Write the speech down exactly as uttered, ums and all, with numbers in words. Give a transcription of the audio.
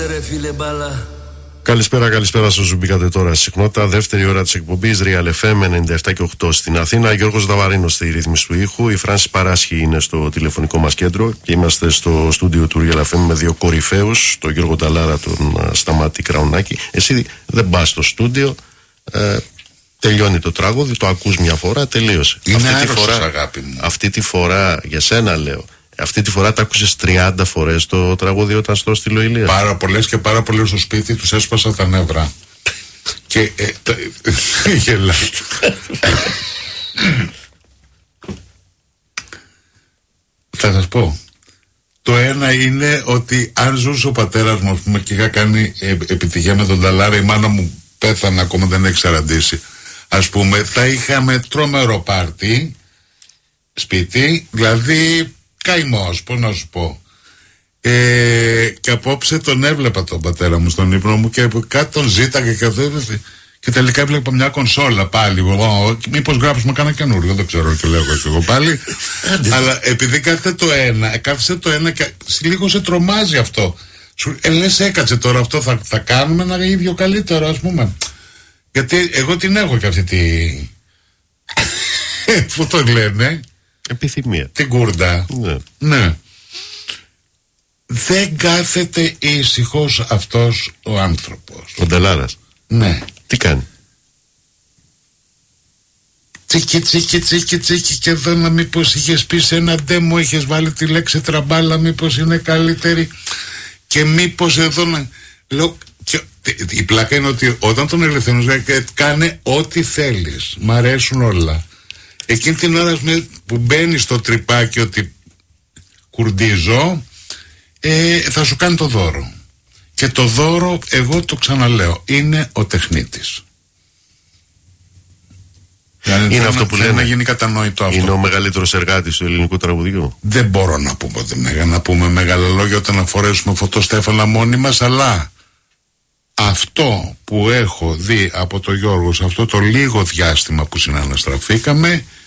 Καλησπέρα, καλησπέρα σας που μπήκατε τώρα στη συχνότητα. Δεύτερη ώρα της εκπομπής Real εφ εμ ενενήντα επτά και οκτώ στην Αθήνα. Γιώργος Δαβαρίνος στη ρύθμιση του ήχου. Η Φράνση Παράσχη είναι στο τηλεφωνικό μας κέντρο και είμαστε στο στούντιο του Real εφ εμ με δύο κορυφαίους, τον Γιώργο Ταλάρα, τον Σταμάτη Κραουνάκη. Εσύ δεν πας στο στούντιο. Ε, τελειώνει το τραγούδι, το ακούς μια φορά, τελείωσε. Είναι αυτή άρρωστος, τη φορά, αγάπη μου. Αυτή τη φορά, για σένα λέω, αυτή τη φορά τα άκουσες τριάντα φορές το τραγούδι όταν στο στείλω Ηλία. Πάρα πολλές και πάρα πολλές στο σπίτι τους έσπασα τα νεύρα. Και ε, τα, γελάει. Θα σας πω. Το ένα είναι ότι αν ζούσε ο πατέρας μου, ας πούμε, και είχα κάνει ε, επιτυχία με τον Ταλάρα, η μάνα μου πέθανε, ακόμα δεν έχει ξαραντήσει, ας πούμε, θα είχαμε τρομερό πάρτι σπίτι, δηλαδή καημός, πώς να σου πω. Ε, και απόψε τον έβλεπα τον πατέρα μου στον ύπνο μου και κάτι τον ζήταγε και, και τελικά έβλεπα μια κονσόλα πάλι. Μήπως γράψουμε κανένα καινούριο, δεν ξέρω και λέω εγώ πάλι. Αλλά επειδή κάθεται το ένα, κάθισε το ένα και λίγο σε τρομάζει αυτό. Σου ε, λες έκατσε τώρα αυτό, θα, θα κάνουμε ένα ίδιο καλύτερο, ας πούμε. Γιατί εγώ την έχω και αυτή τη... Πού το λένε? Επιθυμία. Την κούρντα. Ναι. Ναι. Δεν κάθεται ήσυχος αυτός ο άνθρωπος. Ο Νταλάρας. Ναι. Τι κάνει? Τσίκι τσίκι τσίκι τσίκι και εδώ να μήπως είχες πει σε ένα ντέμο, είχες βάλει τη λέξη τραμπάλα, μήπως είναι καλύτερη και μήπως εδώ να... Λέω, και, η πλάκα είναι ότι όταν τον ελευθερώνεις κάνε ό,τι θέλεις, μ' αρέσουν όλα. Εκείνη την ώρα που μπαίνει στο τρυπάκι ότι κουρντίζω, ε, θα σου κάνει το δώρο. Και το δώρο, εγώ το ξαναλέω, είναι ο τεχνίτης. Είναι θέλω, αυτό που θέλω λένε. να γίνει κατανοητό αυτό. Είναι ο μεγαλύτερος εργάτης του ελληνικού τραγουδιού. Δεν μπορώ να πούμε ότι μεγα, να πούμε μεγάλα λόγια όταν να φορέσουμε φωτοστέφανα μόνοι μας, αλλά αυτό που έχω δει από τον Γιώργο σε αυτό το λίγο διάστημα που συναναστραφήκαμε